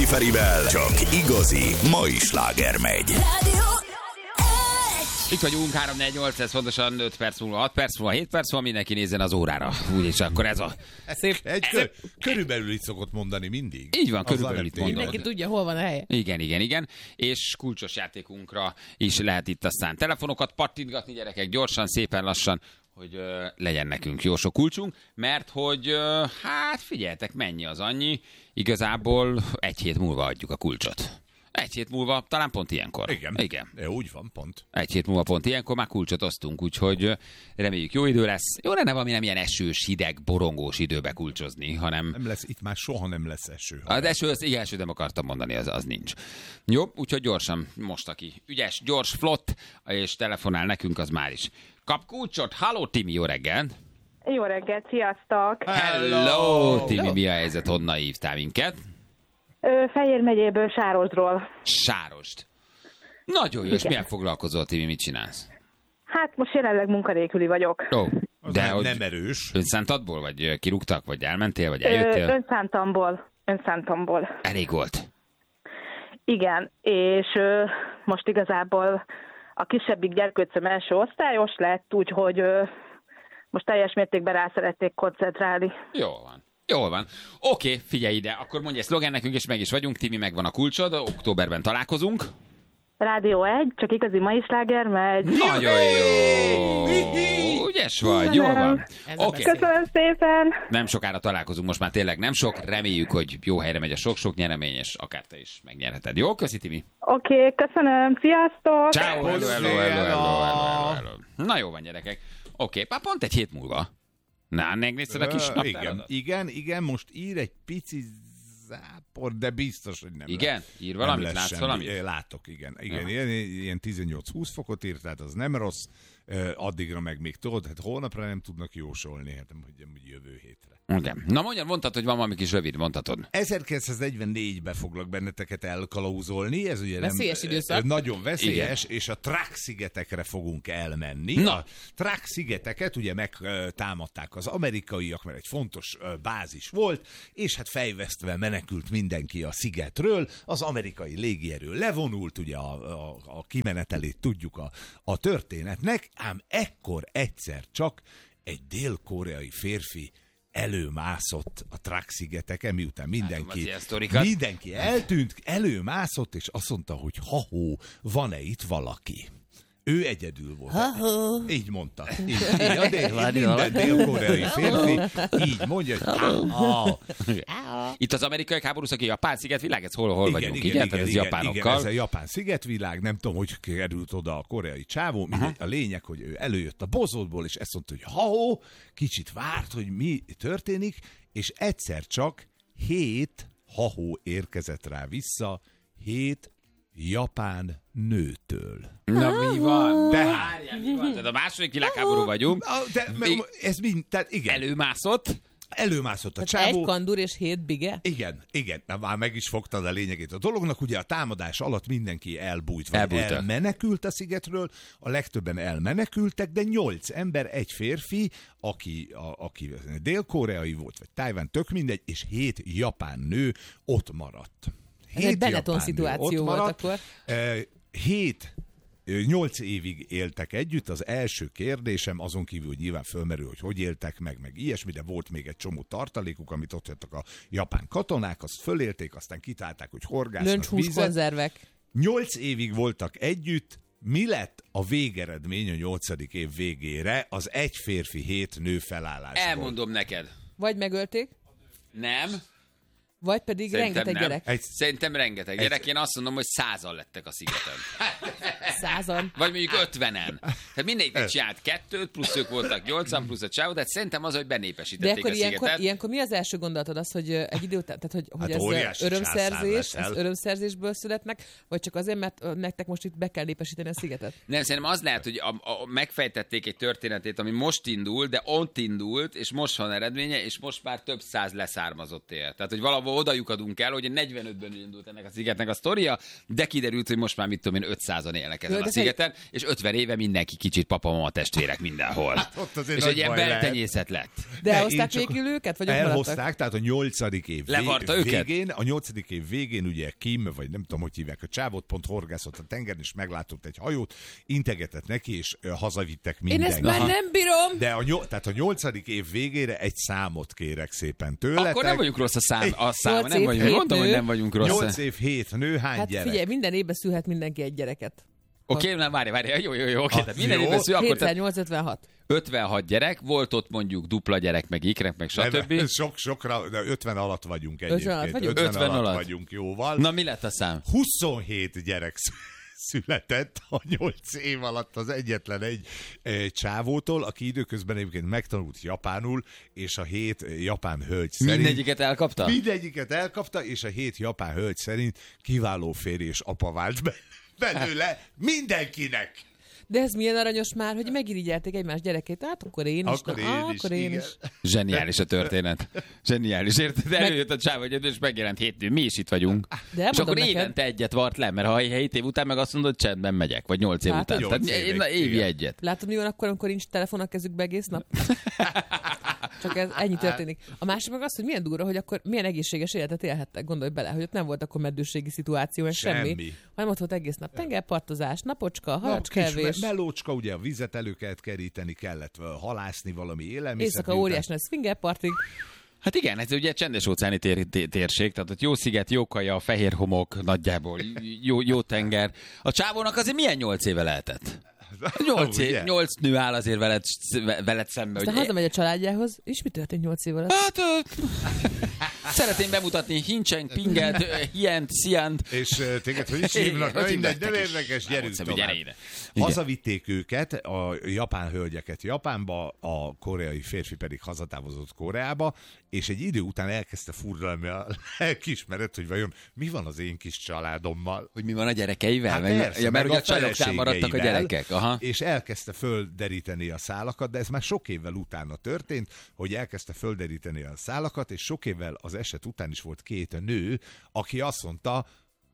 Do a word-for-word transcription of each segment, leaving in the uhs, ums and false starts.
Rácz Ferivel csak igazi mai sláger megy. Itt vagyunk, három négy nyolc, ez fontosan öt perc múlva, hat perc múlva, hét perc múlva, mindenki nézzen az órára. Úgyis akkor ez a... Szép. Egy kö, körülbelül itt szokott mondani mindig. Így van, körülbelül itt mondod. Mindenki tudja, hol van a helye. Igen, igen, igen. És kulcsos játékunkra is lehet itt aztán telefonokat pattintgatni, gyerekek, gyorsan, szépen lassan, hogy uh, legyen nekünk jó sok kulcsunk, mert hogy uh, hát figyeljetek, mennyi az annyi, igazából egy hét múlva adjuk a kulcsot. Egy hét múlva, talán pont ilyenkor. Igen. Igen. É, úgy van, pont. Egy hét múlva pont ilyenkor már kulcsot osztunk, úgyhogy reméljük jó idő lesz. Jó lenne valami nem ilyen esős, hideg, borongós időbe kulcsozni, hanem... Nem lesz, itt már soha nem lesz eső. Az eső, az igen, eső nem akartam mondani, az, az nincs. Jó, úgyhogy gyorsan, most aki ügyes, gyors, flott, és telefonál nekünk, az már is. Kap kulcsot, halló Timi, jó reggel! Jó reggelt, sziasztok! Hello, Timi, mi a helyzet, honnan hívtál minket? Ö, Fejér megyéből, Sárosdról. Sárost. Nagyon jó, és milyen foglalkozol, Timi, mit csinálsz? Hát most jelenleg munkanélküli vagyok. Ó, de nem, hogy nem erős. önszántadból, vagy kirúgtak, vagy elmentél, vagy Ö, eljöttél? önszántamból. Önszántamból. Elég volt. Igen, és ö, most igazából a kisebbik gyerkőcöm első osztályos lett, úgyhogy ö, most teljes mértékben rá szeretnék koncentrálni. Jól van. Jól van. Oké, figyelj ide, akkor mondj egy szlogen nekünk, és meg is vagyunk. Timi, megvan a kulcsod, októberben találkozunk. Rádió egy, csak igazi mai sláger megy. Nagyon jó! Ügyes vagy, jól van. Oké, Köszönöm szépen! nem sokára találkozunk, most már tényleg nem sok. Reméljük, hogy jó helyre megy a sok-sok nyeremény, és akár te is megnyerheted. Jó, köszi, Timi. Oké, okay, köszönöm, sziasztok! Ciao, hello, hello, hello, hello, hello, hello. Na jó van, gyerekek. Oké, már pont egy hét múlva. Na, megnézted a kis igen, naptáradat? igen, igen, most ír egy pici zápor, de biztos, hogy nem Igen? lesz. Ír valamit? Nem lesz Látsz semmi. valamit? Látok, igen. igen. Ja. Ilyen, ilyen tizennyolc-húsz fokot írt, tehát az nem rossz. Addigra meg még tudod, hát holnapra nem tudnak jósolni, hát nem hogy jövő hétre. Igen. Na mondjad, mondtad, hogy van valami kis rövid, mondhatod. ezerkilencszáznegyvennégyben foglak benneteket elkalauzolni, ez ugye Veszélyes nem, időszak. nagyon veszélyes, Igen. és a Trak-szigetekre fogunk elmenni. Na. A Trak-szigeteket ugye megtámadták az amerikaiak, mert egy fontos bázis volt, és hát fejvesztve menekült mindenki a szigetről, az amerikai légierő levonult, ugye a, a, a kimenetelét tudjuk a, a történetnek, ám ekkor egyszer csak egy dél-koreai férfi előmászott a Trak-szigeteken, miután mindenki, mindenki eltűnt, előmászott, és azt mondta, hogy ha-hó, van-e itt valaki? Ő egyedül volt. Ha-hó. Így mondta. Így, így a dél, minden dél-koreai férfi így mondja, hogy ha-ha. Itt az amerikai háborús, aki Japán szigetvilág, ez hol, hol Igen, vagyunk, igen, igen? igen, Tehát ez igen, japánokkal. igen, ez a japán szigetvilág, nem tudom, hogy került oda a koreai csávó, mindegy, a lényeg, hogy ő előjött a bozótból, és ezt mondta, hogy ha-hó, kicsit várt, hogy mi történik, és egyszer csak hét ha-hó érkezett rá vissza, hét japán nőtől. Na mi van? De Várjál, mi van? Tehát a második világháború vagyunk. De, Még ez mind, tehát igen. előmászott. Előmászott a Tehát csávó. egy kandur és hét bige? Igen, igen, már meg is fogtad a lényegét a dolognak. Ugye a támadás alatt mindenki elbújt, vagy Elbújtak. elmenekült a szigetről, a legtöbben elmenekültek, de nyolc ember, egy férfi, aki, a, aki dél-koreai volt, vagy Tajván, tök mindegy, és hét japán nő ott maradt. Ez egy Benetton szituáció volt akkor. Hét Nyolc évig éltek együtt, az első kérdésem, azon kívül, hogy nyilván fölmerül, hogy hogy éltek meg, meg ilyesmi, de volt még egy csomó tartalékuk, amit ott hagytak a japán katonák, azt fölélték, aztán kitálták, hogy horgásznak Löncshús vizet. konzervek. Nyolc évig voltak együtt, mi lett a végeredmény a nyolcadik év végére az egy férfi, hét nő felállásból? Elmondom neked. Vagy megölték, Nem. vagy pedig Szerintem rengeteg nem. gyerek. Egy- Szerintem rengeteg gyerek. Én azt mondom, hogy százan lettek a szigeten. Százan. Vagy mondjuk ötvenen. Tehát mindegyik csinált kettőt, plusz ők voltak nyolcan, plusz a csávó, tehát szerintem az, hogy De benépesítették akkor a ilyenkor, szigetet. ilyenkor mi az első gondolatod az, hogy ö, egy idő után, tehát hogy, hogy Hát ez óriási ö, örömszerzés, császár ez leszel. örömszerzésből születnek, vagy csak azért, mert ö, nektek most itt be kell népesíteni a szigetet? Nem, szerintem az lehet, hogy a, a, megfejtették egy történetét, ami most indul, de ott indult, és most van eredménye, és most már több száz leszármazott él. Tehát, hogy valahol ahova oda lyukadunk el, hogy a negyvenötben indult ennek a szigetnek a sztoria, de kiderült, hogy most már mit tudom én, ötszázan élnek ezen Jó, a de szigeten, és ötven éve mindenki kicsit papa-mama testvérek mindenhol. Hát ott azért És nagy egy ilyen baj lehet. beltenyészet lett. De Ne, elhozták én csak- végül őket, vagy ott maradtak? Elhozták, tehát a nyolcadik év Levarta vég- őket? végén, a nyolcadik év végén ugye Kim, vagy nem tudom, hogy hívják, a csávot pont horgászott a tengeren, és meglátott egy hajót, integetett neki, és ö, hazavittek Én mindenki. ezt már nem bírom! De a, nyol, tehát a nyolcadik év végére egy számot kérek szépen tőletek. Akkor nem vagyunk rossz a szám, a szám Nyolc nem év, vagyunk. hét Mondtam, nő. hogy nem vagyunk rossz. nyolc év, hét nő, hány Hát gyerek? figyelj, minden évben szülhet mindenki egy gyereket. Oké, okay, nem, várj, várj, jó, jó, jó, oké, Ah, tehát minden jó. évben szül, akkor tehát hétezer-nyolcszázötvenhat. ötvenhat gyerek, volt ott mondjuk dupla gyerek, meg ikrek, meg stb. Nem, sok, sokra, de ötven alatt vagyunk egyébként. alatt vagyunk? ötven, ötven alatt alatt. vagyunk jóval. Na, mi lett a szám? huszonhét gyerek szü- született a nyolc év alatt az egyetlen egy e, csávótól, aki időközben egyébként megtanult japánul, és a hét japán hölgy szerint... Mindegyiket elkapta? Mindegyiket elkapta, és a hét japán hölgy szerint kiváló férj és apa vált be, belőle mindenkinek. De ez milyen aranyos már, hogy megirigyelték egymás gyerekét. Hát akkor én is. Akkor na, én is, akkor én igen. is. Zseniális a történet. Zseniális, érted? Előjött a csáv, hogy és megjelent hét nő, mi is itt vagyunk. De És akkor elmondom neked. évente egyet vart le, mert ha hét év után meg azt mondod, csendben megyek, vagy nyolc év Hát, után. nyolc Tehát évig, na, évi igen. egyet. Látod, mi van akkor, amikor nincs telefon a kezükbe egész nap? Csak ez ennyi történik. A másik meg az, hogy milyen durva, hogy akkor milyen egészséges életet élhettek, gondolj bele, hogy ott nem volt akkor meddőségi szituáció, meg semmi, Semmi. hanem ott volt egész nap tengerpartozás, napocska, Na, halacskelvés, kis melócska, ugye a vizet elő kellett keríteni, kellett ö, halászni valami élelmiszert. éjszaka miután- óriás nagy swingerpartig. Hát igen, ez ugye csendes óceáni tér, tér, térség, tehát ott jó sziget, jó kaja, fehér homok, nagyjából, jó, jó tenger. A csávónak azért milyen nyolc éve lehetett? Nyolc, év, Ugye? nyolc nő áll azért veled, veled szembe. Aztán Hogy hazamegy a családjához, és mi történt nyolc év alatt? hát, ö, szeretném bemutatni Hincsen, Pinget, ö, Hient, Sziant. És ö, téged hogy is Igen, hívnak? hogy Na, mindegy, hívnak nem is? érdekes, Nem gyerünk mondszem, hogy tovább. gyere ide. Igen. Hazavitték őket, a japán hölgyeket Japánba, a koreai férfi pedig hazatávozott Koreába, és egy idő után elkezdte furdalni a lelkiismeret, hogy vajon mi van az én kis családommal. Hogy mi van a gyerekeivel? Hát Meg- persze, ja, mert meg ugye a csajoknál maradtak a feleségeivel, gyerekek. Aha. És elkezdte földeríteni a szálakat, de ez már sok évvel utána történt, hogy elkezdte földeríteni a szálakat, és sok évvel az eset után is volt két nő, aki azt mondta,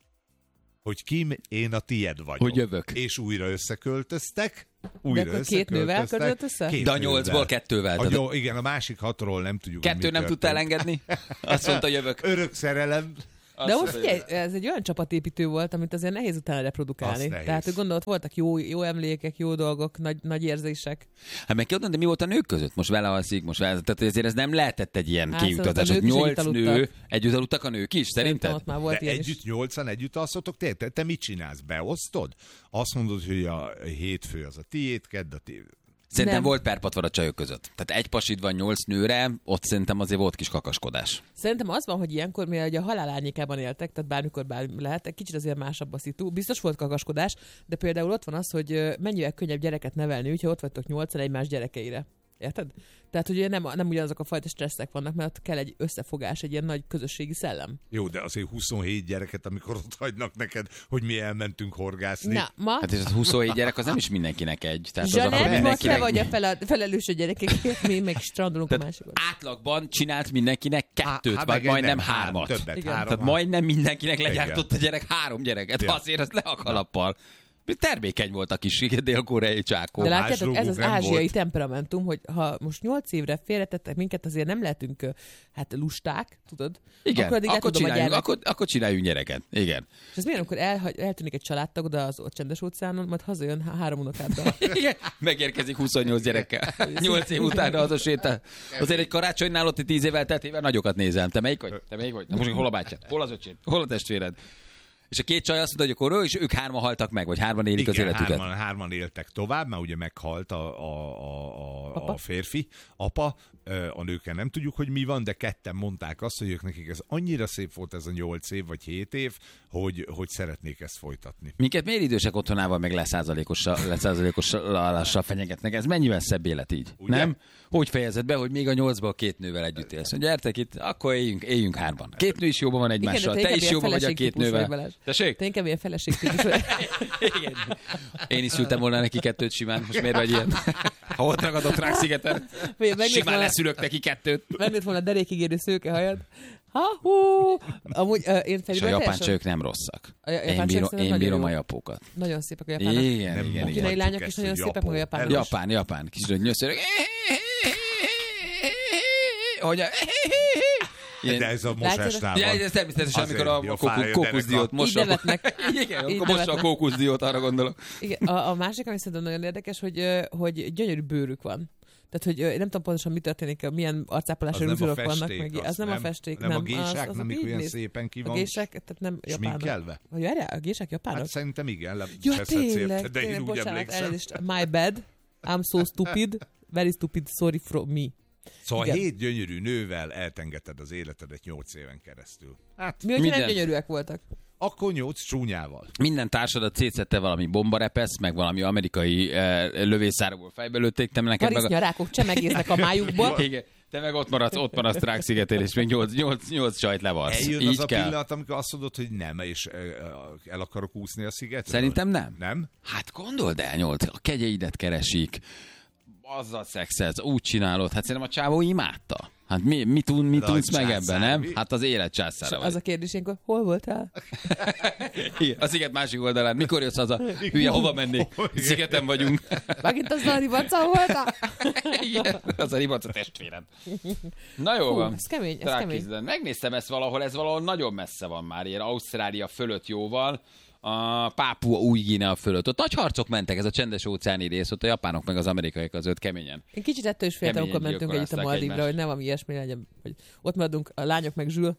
hogy Kim, én a tied vagyok. Hogy jövök. És újra összeköltöztek. Újra akkor két nővel összeköltöztek. költözött össze? Két De a nővel. nyolcból kettővel. A, Tehát jó, igen, a másik hatról nem tudjuk, hogy kettő mi nem tudta történt. elengedni? Azt mondta, jövök. Örök szerelem. De Azt most mondta, figyelj, ez egy olyan csapatépítő volt, amit azért nehéz utána reprodukálni. Az nehéz. Tehát, hogy gondolod, voltak jó, jó emlékek, jó dolgok, nagy, nagy érzések. Hát meg kell mondani, de mi volt a nők között? Most vele alszik, most vele... Tehát ezért ez nem lehetett egy ilyen Hát, kiutazás. szerintem a Hogy nők is nyolc együtt nő, aludtak. együtt aludtak a nők is, Szerintem szerinted? ott már volt De ilyen együtt is. nyolcan együtt alszotok? Te, te, te mit csinálsz? Beosztod? Azt mondod, hogy a hétfő az a tiéd, kedd a tiéd. Szerintem Nem. volt perpatvar a csajok között. Tehát egy pasid van nyolc nőre, ott szerintem azért volt kis kakaskodás. Szerintem az van, hogy ilyenkor, mivel ugye a halál árnyékában éltek, tehát bármikor bármi lehet, egy kicsit azért másabb a szitu. Biztos volt kakaskodás, de például ott van az, hogy ö, mennyivel könnyebb gyereket nevelni, hogyha ott vagytok nyolcan egymás gyerekeire. Érted? Tehát, hogy ugye nem, nem ugyanazok a fajta stresszek vannak, mert ott kell egy összefogás, egy ilyen nagy közösségi szellem. Jó, de azért huszonhét gyereket, amikor ott hagynak neked, hogy mi elmentünk horgászni. Na, ma Hát ez a huszonhét gyerek, az nem is mindenkinek egy. Tehát az akkor Zsanett, most te mindenkinek... vagy a fele, felelős a gyerekekért, mi meg strandolunk a másikon. Átlagban csinált mindenkinek kettőt, Há- vagy meg majdnem nem, három, hármat. többet, Igen. három, Tehát majdnem mindenkinek legyártott a gyerek három gyereket. Ja. Azért az le a kalappal. Termékeny volt a kis dél-koreai csákó. De látjátok, ez másológuk az nem ázsiai volt. temperamentum, hogy ha most nyolc évre félretettek minket, azért nem lehetünk ö, hát lusták, tudod? Igen, akkor addig el akkor, tudom a csináljunk, gyermek. akkor, akkor csináljunk gyereket. Igen. És ez milyen, amikor el, eltűnik egy családtag, de az ott csendes óceánon, majd hazajön há- három unokáddal. Igen. Megérkezik huszonnyolc gyerekkel. nyolc év után az a sétál. Azért egy karácsonynál ott tíz évvel teltével nagyokat nézem. Te melyik vagy? Te melyik vagy? Na most hol a bátyád? Hol az öcséd? Hol a testvéred? És a két csaj azt mondta, hogy akkor ő, és ők hárman haltak meg, vagy hárman élik Igen, az életüket. hárman, hárman éltek tovább, mert ugye meghalt a, a, a, a, Apa. a férfi, apa, a nőkkel nem tudjuk, hogy mi van, de ketten mondták azt, hogy ők nekik ez annyira szép volt ez a nyolc év, vagy hét év, hogy, hogy szeretnék ezt folytatni. Minket miért idősek otthonával meg leszázalékossal fenyegetnek? Ez mennyivel szebb élet így? Ugye? Nem? Hogy fejezed be, hogy még a nyolcból két nővel együtt élsz? Gyertek itt, akkor éljünk, éljünk hárman. Két nő is jóban van egymással, de te inkább is ilyen jóban vagy a két feleségtípus vagy, nővel. Balázs. Tessék? Te inkább ilyen feleségtípus vagy. Igen. Én is szültem volna neki kettőt simán, most miért vagy ilyen? Ha ott ragadott rák szigeten, Vagy megnőtt simán volna- leszülök neki kettőt. Megnőtt volna a derékig érő szőkehajad. Ha-hú! Amúgy uh, én És a japán csajok nem rosszak. Én bírom, én bírom a japókat. Nagyon szépek a japánok. Igen, Nem igen, A igen. kínai mondhatjuk lányok is ezt, nagyon hogy szépek, meg a japó. japánok. Japán, japán, kis nyöszörök. Hogy a... Ilyen... De ez a mosásnál Ja, van. ez természetesen, Azért amikor a jó, kókusz- fájjon, kókuszdiót gyerek, mossa. Így nevetnek. Igen, Így amikor mossa a nevetnek. kókuszdiót, arra gondolok. Igen, a, a másik, ami szerintem nagyon érdekes, hogy, ö, hogy gyönyörű bőrük van. Tehát, hogy ö, nem tudom pontosan, mi történik, milyen arcápolási Az nem a rúzsorok vannak. festék, Meg, az az nem a nem. festék, Nem nem. a gésák, az, nem, így mikor ilyen néz- szépen ki A van gések, tehát nem japánok. sminkelve. Vagy várjál, a gések japánok? Hát szerintem igen, Ja, le, tényleg, de én tényleg, úgy bocsánat, emlékszem. elnézést. My bad, I'm so stupid, very stupid, sorry from me. Szóval Igen. hét gyönyörű nővel eltengeted az életedet nyolc éven keresztül. Hát, Mi, hogyha nem Minden. gyönyörűek voltak? akkor nyolc csúnyával. Minden társadat szétszette valami bombarepesz, meg valami amerikai eh, lövészárból fejbe lőtték, te nekem meg a... Varisznyarákok csemegéznek a májukba. Igen, te meg ott maradsz, ott maradsz Trák-szigetén, és még nyolc, nyolc, nyolc csajt levarsz. Eljön Így az a kell. pillanat, amikor azt mondod, hogy nem, és ö, ö, el akarok úszni a szigetről? Szerintem nem. Nem? Hát gondold el, nyolc, a kegyeidet keresik, azzal szexelsz, úgy csinálod, hát szerintem a csávó imádta. Hát mi, mi, tud, mi Nagy tudsz meg császár, ebben, nem? mi? Hát az élet császára Az vagy. a kérdés ilyenkor, hol voltál? Igen, a sziget másik oldalán. Mikor jössz haza? Hülye, hova mennék? Szigeten vagyunk. Megint az a ribaca voltál? Igen, az a ribac a testvéred. Na jó Hú, van. ez kemény, ez Trákizden. kemény. Megnéztem ezt valahol, ez valahol nagyon messze van már, ilyen Ausztrália fölött jóval. A Pápua Új-Guinea fölött. Ott nagy harcok mentek, ez a csendes óceáni rész, ott a japánok meg az amerikaiak között keményen. Én kicsit ettől is féltem, Keményen amikor mentünk együtt a gyilkolázták Maldívra, egymást. hogy nem valami ilyesmi legyen, hogy ott maradunk, a lányok meg Zsül.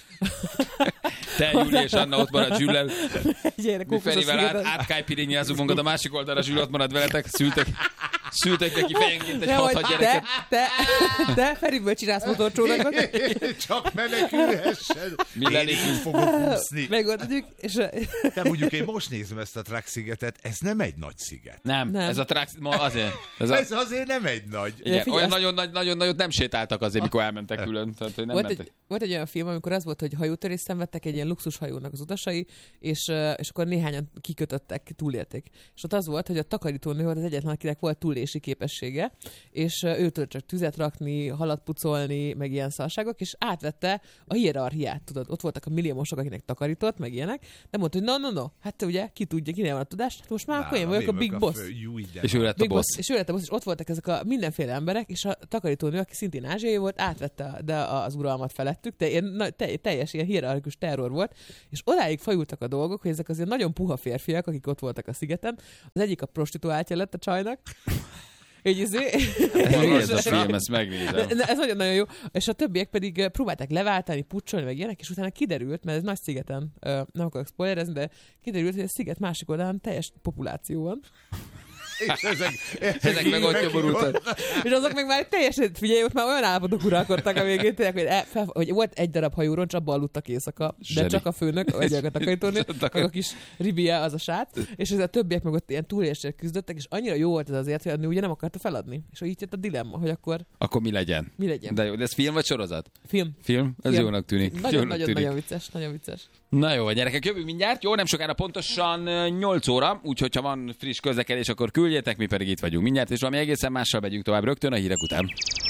Te, Júli és Anna ott marad Zsüllel, Egy ilyen mi kókuszos Ferivel át, szigeten. átkájpirinyázunk magad a másik oldalra, Zsül ott marad veletek, szültek, szültek neki fejenként egy Nehogy hat-hat te, gyereket. te, te Feriből csinálsz motorcsónakot, Csak menekülhessen. Mi Én lelépünk. is fogok úszni. megoldjuk, és De mondjuk én most nézem ezt a Trák-szigetet, ez nem egy nagy sziget. Nem, Nem. ez a Trax, ma azért. Ez a, Ez azért nem egy nagy. igen, figyelj, olyan azt- nagyon, nagy, nagyon nagyot nem sétáltak azért, mikor elmentek külön. Tehát, hogy nem volt mentek. egy, volt egy olyan film, amikor az volt, hogy hajótörést szenvedtek egy ilyen luxushajónak az utasai, és, ö, és akkor néhányan kikötöttek, túlélték. És ott az volt, hogy a takarítónő volt az egyetlen, akinek volt túlélési képessége, és ö, ő tudott csak tüzet rakni, halat pucolni, meg ilyen szarságok, és átvette a hierarchiát, tudod. Ott voltak a milliómosok, akinek takarított, meg ilyenek, de mondta, hogy no, no, no, hát te ugye, ki tudja, kinél van a tudás, hát most már akkor én vagyok a big boss. Fő, jú, ide És ő van. lett a Big boss. boss. És ő lett a boss, és ott voltak ezek a mindenféle emberek, és a takarítónő, aki szintén ázsiai volt, átvette a, de az uralmat felettük, de ilyen, na, te, teljes ilyen hierarchikus terror volt, és odáig fajultak a dolgok, hogy ezek azért nagyon puha férfiak, akik ott voltak a szigeten, az egyik a prostituáltja lett a csajnak, így izé. Mi ez a film, ezt megnézem. De ez nagyon-nagyon jó. És a többiek pedig eh, próbálták leváltani, pucsolni, meg ilyenek, és utána kiderült, mert ez nagy szigeten, eh, nem akarok spoilerezni, de kiderült, hogy a sziget másik oldalán teljes populáció van. És ezek, Ezek meg ott nyomorultak. És azok meg már teljesen, figyelj, ott már olyan állapotok uralkodtak a végén, tényleg, hogy, e, fel, hogy volt egy darab hajóroncs, abban aludtak éjszaka, de Zseni. csak a főnök, vagy a takarítónő, meg a kis ribie, az a sát, és ez a többiek meg ott ilyen túlélésre küzdöttek, és annyira jó volt ez azért, hogy a nő ugye nem akarta feladni. És így jött a dilemma, hogy akkor Akkor mi legyen? mi legyen. De jó, de ez film vagy sorozat? Film. Film? Ez Film. jónak tűnik. Jónak Nagyon-nagyon tűnik. nagyon vicces, nagyon vicces. Na jó, gyerekek, jövünk mindjárt. Jó, nem sokára pontosan ö, nyolc óra, úgyhogy ha van friss közlekedés, akkor küldjétek, mi pedig itt vagyunk mindjárt, és valami egészen mással megyünk tovább rögtön a hírek után.